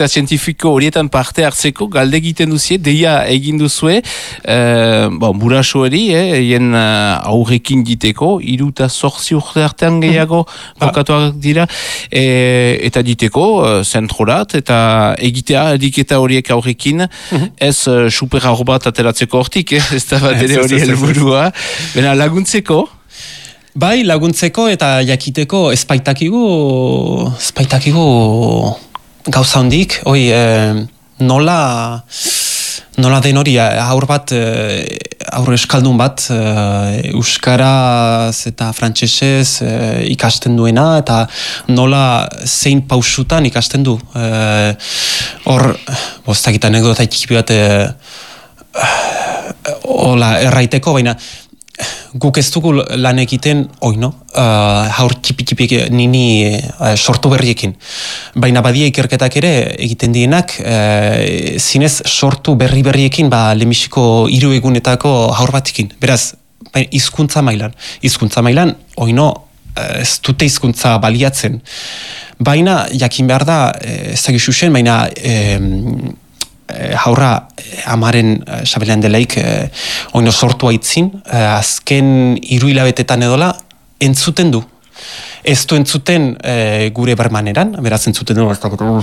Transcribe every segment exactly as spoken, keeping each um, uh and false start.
zientifiko horietan parte hartzeko galde egiten duzie, deia egin duzue, eh, bon, burasoeri, eien eh, aurrekin diteko, hiru eta zortzi urte artean gehiago bokatuak dira, e, eta diteko, uh, zentrorat, eta egitea, ediketa horiek aurrekin, mm-hmm. ez uh, super aur bat ateratzeko hortik, eh? Ez da bat ere hori helburua, bena laguntzeko, bai, laguntzeko eta jakiteko espaitakigu, espaitakigu gauza hondik, oi, eh, nola, nola den hori, aur bat, eh, aur eskaldun bat, eh, euskaraz eta frantsesez eh, ikasten duena, eta nola zein pausutan ikasten du. Eh, hor, bostakit anekdota ikipi bat, eh, hola, erraiteko, baina, guk ez dugu lan egiten, oi no, uh, haur txipi-txipik nini uh, sortu berriekin. Baina badia ikerketak ere egiten dienak, uh, zinez sortu berri berriekin, ba, lemisiko hiru egunetako haur batikin. Beraz, hizkuntza mailan. Hizkuntza mailan, oi no, uh, ez dute hizkuntza baliatzen. Baina, jakin behar da, uh, ez da gixusen, baina, um, haurra amaren uh, sabelean delaik uh, oino sortu haitzin, uh, azken hiru hilabetetan edola entzuten du. Ez du entzuten uh, gure bermaneran, beraz entzuten du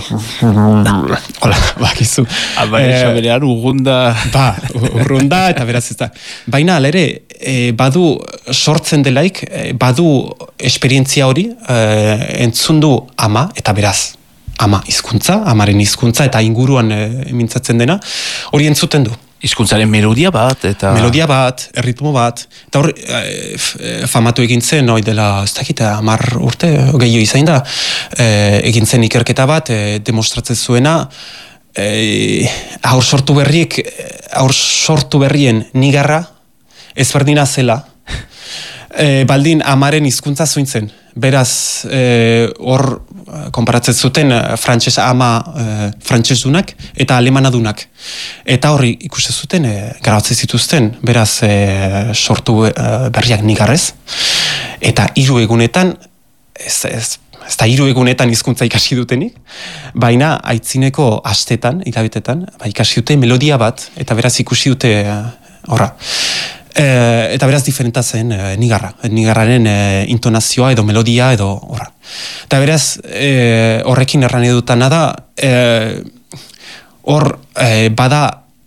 hola, bakizu. Amaren uh, sabelean urrunda. Ba, urrunda eta beraz ez da. Baina alere, eh, badu sortzen delaik, eh, badu esperientzia hori, eh, entzun du ama eta beraz. Ama hizkuntza, amaren hizkuntza eta inguruan e, mintzatzen dena, hori entzuten du. Hizkuntzaren melodia bat, eta... Melodia bat, erritmo bat, eta hor, e, famatu egin zen, hoi dela, ez dakit, hamar urte, gehiago izain da, e, egin zen ikerketa bat, e, demostratzen zuena, e, aur sortu berriek, aur sortu berrien nigarra, ezberdina zela, e, baldin amaren hizkuntza zuintzen. Beraz, hor e, konparatzen zuten frantses ama e, frantsesdunak eta alemanadunak. Eta horri ikusten zuten, e, garatzen zituzten, beraz e, sortu e, berriak nigarrez. Eta hiru egunetan, ez, ez, ez da hiru egunetan hizkuntza ikasi dutenik, baina aitzineko astetan, hilabetetan, ba, ikasi dute melodia bat, eta beraz ikusi dute horra. E, eta beraz diferenta zen e, nigarra, nigarraren e, intonazioa edo melodia edo horra. Eta beraz e, horrekin erran edutana da, hor e, bada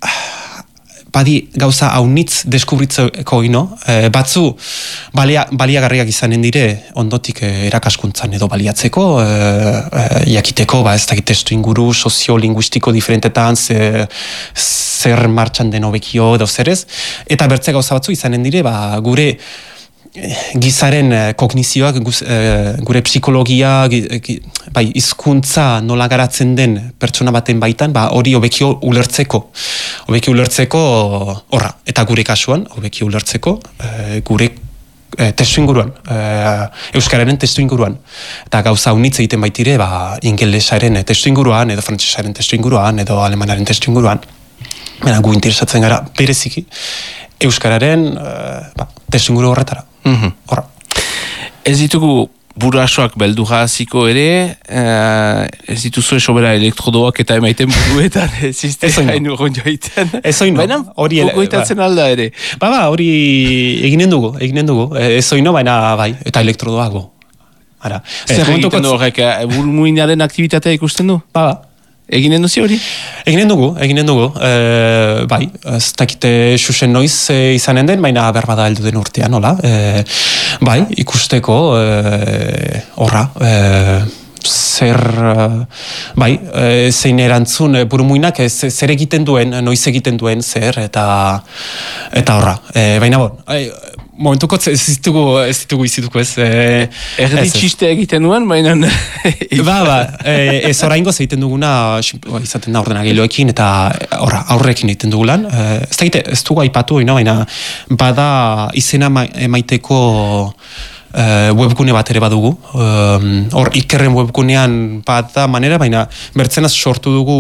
badi gauza haunitz deskubritzeko ino, e, batzu balia, baliagarriak izanen dire ondotik e, erakaskuntzan edo baliatzeko, e, e, jakiteko, ba, ez dakit testu inguru soziolinguistiko diferentetan, ze, zer martxan den hobekio edo zerez, eta bertze gauza batzu izanen dire, ba, gure gizaren kognizioak, gure psikologia, bai, hizkuntza nola garatzen den pertsona baten baitan, ba, hori hobekio ulertzeko. Hobekio ulertzeko horra, eta gure kasuan, hobekio ulertzeko gure testu inguruan, euskararen testu inguruan. Eta gauza unitz egiten baitire, ba, ingelesaren testu inguruan, edo frantsesaren testu inguruan, edo alemanaren testu inguruan. Baina gu interesatzen gara bereziki, euskararen ba, testu inguru horretara. Mm-hmm. Horra. Ez ditugu burasoak beldurra hasiko ere, uh, ez dituzu esobera elektrodoak eta emaiten buruetan, ez izte hain urron joiten. Ez oino. Baina, gogoitatzen alda ere. Ba, ba, hori eginen dugu, eginen dugu. Ez oino, baina bai, eta elektrodoak go. Ara. Zer egiten du horrek, burmuinaren aktivitatea ikusten du? Ba, ba. Eginen duzi hori? Eginen dugu, eginen dugu. E, bai, ez dakite xuxen noiz e, izanen den, baina berbada heldu den urtean, nola? E, bai, ikusteko, e, horra, e, zer, bai, e, zein erantzun, e, burumuinak, e, zer egiten duen, noiz egiten duen, zer, eta eta horra. E, baina bon, e, momentuko ez ditugu, ez ditugu izituko ez. E, Erdi txiste egiten duen, baina... ba, ba, e, ez oraingoz egiten duguna, izaten da ordenagailuekin eta horra, aurrekin egiten dugulan. E, ez da egite, ez dugu aipatu, ino, baina bada izena emaiteko e, webgune bat ere badugu. Hor, e, ikerren webgunean bada manera, baina bertzenaz sortu dugu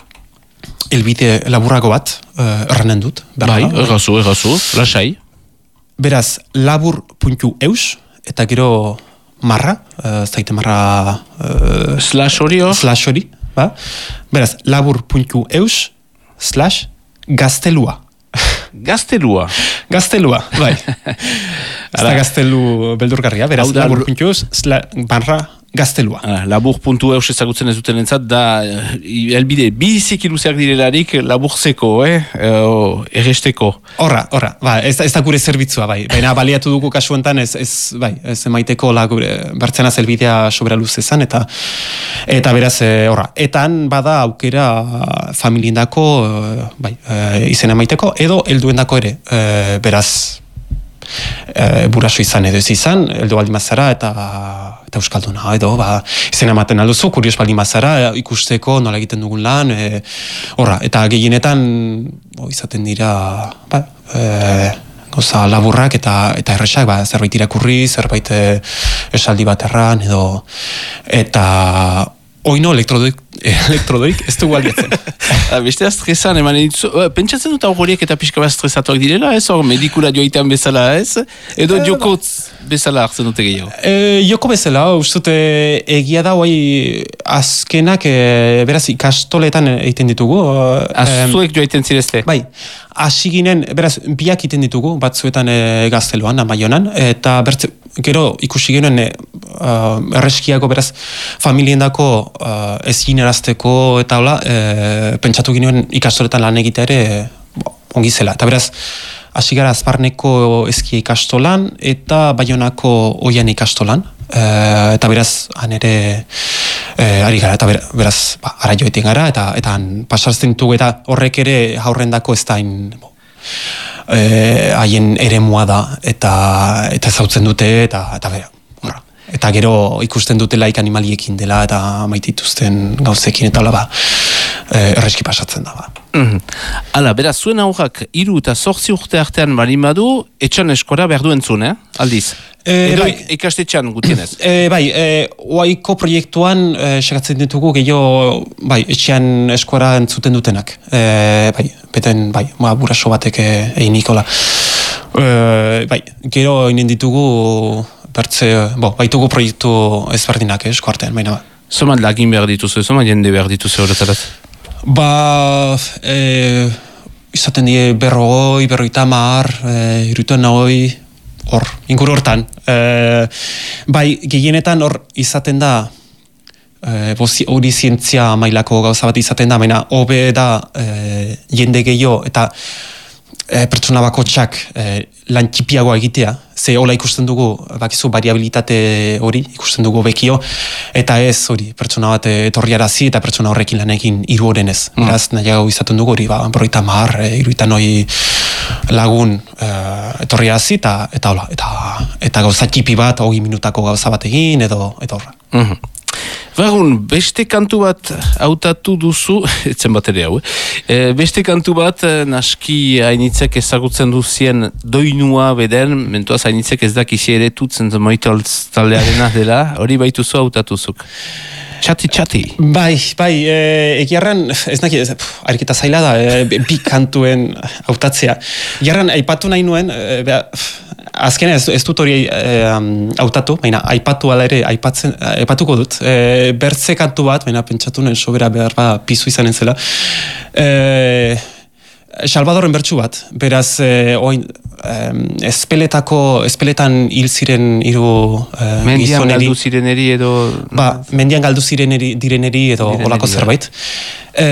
elbide laburrago bat, e, erranen dut. Bai, errazu, errazu, lasai. Beraz, labur puntu eus, eta gero marra, ez daite marra... Uh, slash hori, slash hori, ba? Beraz, labur puntu eus slash gaztelua. Gaztelua. Gaztelua, bai. Ez da gaztelu beldurgarria, beraz, labur puntu eus slash barra gaztelua. Labur puntu eus ezagutzen ez duten entzat, da, elbide, bizik iluziak direlarik laburzeko, eh? Erresteko. Horra, horra, ba, ez, ez da gure zerbitzua, bai. Baina baliatu dugu kasuentan, ez, ez, bai, ez emaiteko la gure, bertzena zelbidea sobera luz ezan, eta, eta beraz, horra. Etan bada aukera familiendako, bai, izen emaiteko, edo helduendako ere, beraz, E, buraso izan edo ez izan, heldu baldin bazara eta, eta euskalduna edo ba, izen ematen alduzu, kurios baldin bazara ikusteko nola egiten dugun lan, e, horra, eta gehienetan o, izaten dira ba, e, goza laburrak eta, eta erresak, ba, zerbait irakurri, zerbait e, esaldi bat erran edo, eta oino elektrodoik, elektrodoik ez dugu aldiatzen. Beste estresan, eman editzu, pentsatzen dut horiek eta pixka bat estresatuak direla, ez hor medikura joitean bezala ez, edo e, joko bezala hartzen dute gehiago? E, joko bezala, ustut egia da, oi, azkenak, e, beraz, ikastoletan egiten ditugu. Azuek joaiten zirezte? Bai, hasi ginen, beraz, biak egiten ditugu, batzuetan e, gazteluan, amaionan, eta bertze, gero ikusi genuen e, uh, erreskiako, beraz, familiendako uh, ez ginerazteko eta hola, e, pentsatu ginen ikastoletan lan egitea ere bo, ongi zela. Eta beraz, hasi gara Azparneko eskia ikastolan eta Baionako oian ikastolan. E, eta beraz, han ere e, ari gara, eta beraz, ba, ara joetin gara, eta eta pasatzen ditugu, eta horrek ere haurrendako ez da haien e, eremua da, eta eta zautzen dute, eta eta bera, horra. Eta gero ikusten dutelaik animaliekin dela, eta maitituzten gauzekin, eta hola ba, e, erreski pasatzen da ba. Mm-hmm. Hala, beraz, zuen aurrak hiru eta zortzi urte artean balimadu, etxan eskora behar duen zuen, eh? Aldiz? E, Edo bai, ikastetxan gutienez? E, bai, e, oaiko proiektuan e, segatzen ditugu gehiago bai, etxean eskora entzuten dutenak. E, bai, beten, bai, ma, buraso batek egin nikola. E, bai, gero inen ditugu bertze, bo, baitugu proiektu ezberdinak esko artean, baina ba. Zoman lagin behar dituzu, zoman jende behar dituzu horretarat? Ba, e, izaten die berrogoi, berroita mar, e, irutan nahoi, hor, inguru hortan. E, bai, gehienetan hor izaten da, e, hori zientzia mailako gauza bat izaten da, baina hobe da e, jende gehiago, eta e, pertsona bakotxak e, lan txipiagoa egitea, ze hola ikusten dugu, bakizu, variabilitate hori ikusten dugu bekio, eta ez hori, pertsona bat etorriarazi eta pertsona horrekin lanekin hiru oren ez. Mm. Eraz, nahiago izaten dugu hori, ba, borroita mar, e, iruitan hori lagun e, etorriarazi, eta, eta hola, eta, eta gauza txipi bat, hogi minutako gauza bat egin, edo, edo horra. Mm-hmm. Bagun, beste kantu bat hautatu duzu, etzen bat ere hau, eh? beste kantu bat naski hainitzek ezagutzen duzien doinua beden, mentuaz hainitzek ez dakizi ere tutzen moitoltz taldearena dela, hori baituzu hautatuzuk. Txati, txati. Bai, bai, e, egiarran, ez naki, ariketa zaila da, e, bi kantuen hautatzea. Egiarran, aipatu nahi nuen, e, beha, azken ez, ez dut hori hautatu, baina aipatu ala ere, aipatzen, aipatuko dut. E, bertze kantu bat, baina pentsatu nuen sobera behar ba, pizu izanen zela. E, Salvadorren bertsu bat, beraz, e, oin, e, espeletako, espeletan hil ziren hiru e, mendian galdu zireneri edo... Ba, mendian galdu zireneri, direneri edo olako zerbait. E,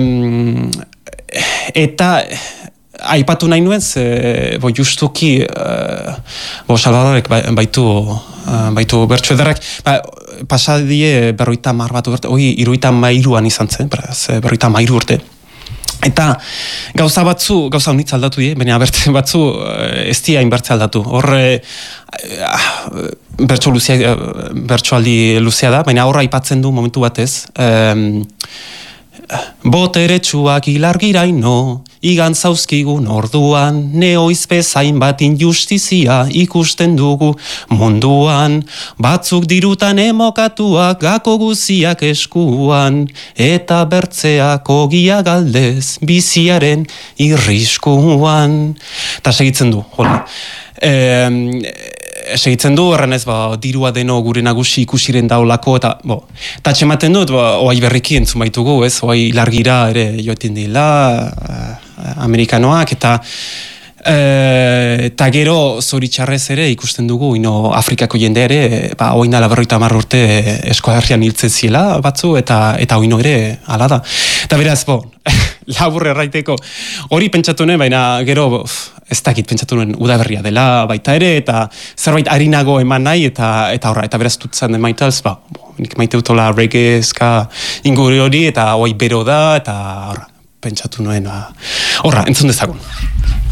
eta aipatu nahi nuen, ze, bo, justuki, e, bo, Salvadorrek baitu, baitu bertsu ederrak, ba, pasadie berroita mar bat urte, oi, iruita mairuan izan zen, beraz, berroita mairu urte. Eta gauza batzu, gauza honitz aldatu die, baina bertze batzu ez dira inbertze aldatu. Horre, bertso luzea, bertsoaldi luzea da, baina horra aipatzen du momentu batez. Um, Boteretsuak ilargiraino, igan zauzkigun orduan, neoiz bezain bat injustizia ikusten dugu munduan, batzuk dirutan emokatuak gako guziak eskuan, eta bertzeak ogia galdez biziaren irriskuan. Ta segitzen du, hola. E, segitzen du, erranez, ba, dirua deno gure nagusi ikusiren daulako, eta, bo, eta txematen dut, ba, oai berriki entzun baitugu, ez, oai largira ere joetin dila, amerikanoak, eta eta gero zoritxarrez ere ikusten dugu, ino Afrikako jende ere, ba, oin dala berroita hamar urte eskolarrian hiltzen ziela batzu, eta eta oino ere hala da. Eta beraz, bo, labur erraiteko, hori pentsatu nuen, baina gero ez dakit pentsatu nuen udaberria dela baita ere, eta zerbait harinago eman nahi, eta eta horra, eta beraz tutzan den maitaz, ba, bo, nik maite utola reggaezka inguri hori, eta hoi bero da, eta horra, pentsatu nuen, ba, horra, entzun dezagun.